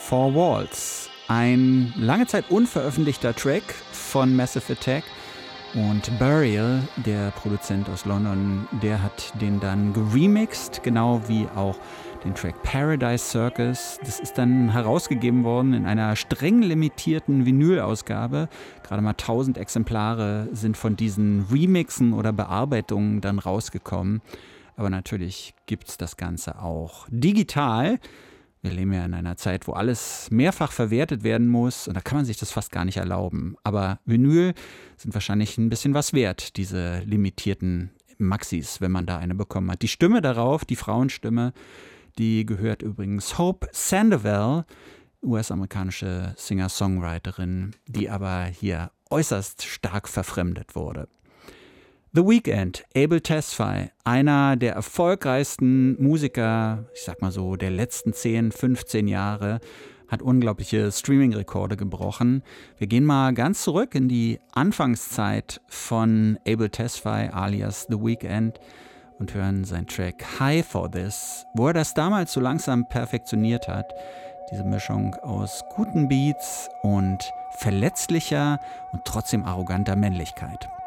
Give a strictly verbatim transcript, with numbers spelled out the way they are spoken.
Four Walls. Ein lange Zeit unveröffentlichter Track von Massive Attack. Und Burial, der Produzent aus London, der hat den dann geremixed, genau wie auch den Track Paradise Circus. Das ist dann herausgegeben worden in einer streng limitierten Vinyl-Ausgabe. Gerade mal tausend Exemplare sind von diesen Remixen oder Bearbeitungen dann rausgekommen. Aber natürlich gibt es das Ganze auch digital. Wir leben ja in einer Zeit, wo alles mehrfach verwertet werden muss und da kann man sich das fast gar nicht erlauben. Aber Vinyl sind wahrscheinlich ein bisschen was wert, diese limitierten Maxis, wenn man da eine bekommen hat. Die Stimme darauf, die Frauenstimme, die gehört übrigens Hope Sandoval, U S-amerikanische Singer-Songwriterin, die aber hier äußerst stark verfremdet wurde. The Weeknd, Abel Tesfaye, einer der erfolgreichsten Musiker, ich sag mal so, der letzten zehn, fünfzehn Jahre, hat unglaubliche Streaming-Rekorde gebrochen. Wir gehen mal ganz zurück in die Anfangszeit von Abel Tesfaye alias The Weeknd und hören seinen Track High for This, wo er das damals so langsam perfektioniert hat. Diese Mischung aus guten Beats und verletzlicher und trotzdem arroganter Männlichkeit.